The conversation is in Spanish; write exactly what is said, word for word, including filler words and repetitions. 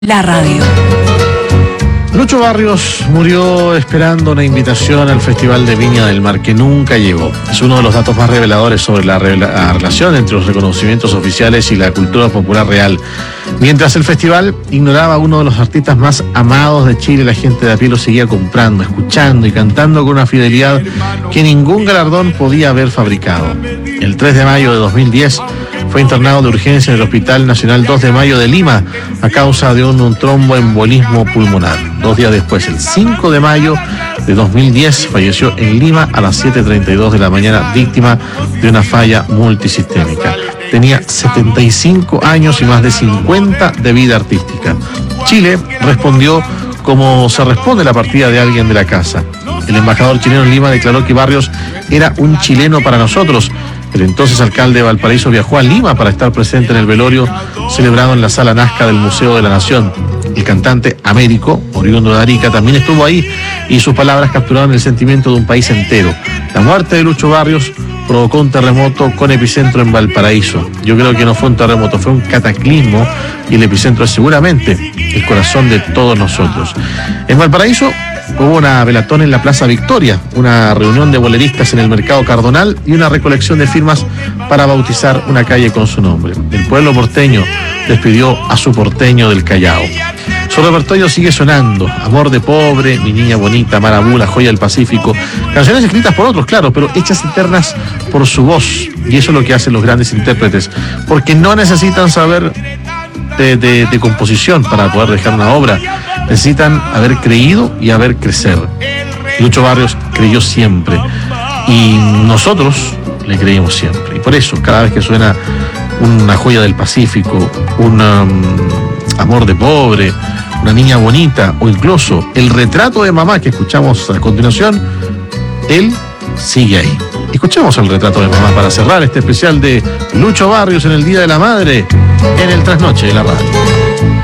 La radio. Lucho Barrios murió esperando una invitación al Festival de Viña del Mar que nunca llegó. Es uno de los datos más reveladores sobre la, revela- la relación entre los reconocimientos oficiales y la cultura popular real. Mientras el festival ignoraba a uno de los artistas más amados de Chile, la gente de a pie lo seguía comprando, escuchando y cantando con una fidelidad que ningún galardón podía haber fabricado. El tres de mayo de dos mil diez fue internado de urgencia en el Hospital Nacional dos de Mayo de Lima a causa de un, un tromboembolismo pulmonar. Dos días después, el cinco de mayo de dos mil diez, falleció en Lima a las siete treinta y dos de la mañana, víctima de una falla multisistémica. Tenía setenta y cinco años y más de cincuenta de vida artística. Chile respondió como se responde a la partida de alguien de la casa. El embajador chileno en Lima declaró que Barrios era un chileno para nosotros. El entonces alcalde de Valparaíso viajó a Lima para estar presente en el velorio celebrado en la Sala Nazca del Museo de la Nación. El cantante Américo, oriundo de Arica, también estuvo ahí y sus palabras capturaron el sentimiento de un país entero. La muerte de Lucho Barrios provocó un terremoto con epicentro en Valparaíso. Yo creo que no fue un terremoto, fue un cataclismo y el epicentro es seguramente el corazón de todos nosotros. En Valparaíso hubo una velatón en la Plaza Victoria, una reunión de boleristas en el Mercado Cardonal y una recolección de firmas para bautizar una calle con su nombre. El pueblo porteño despidió a su porteño del Callao. Su repertorio sigue sonando: Amor de Pobre, Mi Niña Bonita, Marabú, La Joya del Pacífico. Canciones escritas por otros, claro, pero hechas eternas por su voz. Y eso es lo que hacen los grandes intérpretes, porque no necesitan saber de, de, de composición para poder dejar una obra. Necesitan haber creído y haber crecer. Lucho Barrios creyó siempre y nosotros le creímos siempre. Y por eso, cada vez que suena Una Joya del Pacífico, un um, Amor de Pobre, Una Niña Bonita o incluso El Retrato de Mamá que escuchamos a continuación, él sigue ahí. Escuchemos El Retrato de Mamá para cerrar este especial de Lucho Barrios en el Día de la Madre en el Trasnoche de la Radio.